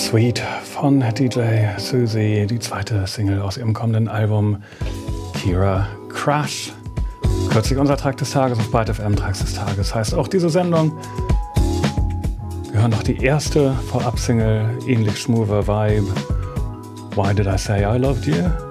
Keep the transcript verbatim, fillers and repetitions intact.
Sweet von D J Susie, die zweite Single aus ihrem kommenden Album Kira Crush. Kürzlich unser Track des Tages auf Byte F M, Tracks des Tages heißt auch diese Sendung. Wir hören noch die erste Vorab-Single, ähnlich schmoother Vibe, Why Did I Say I Loved You?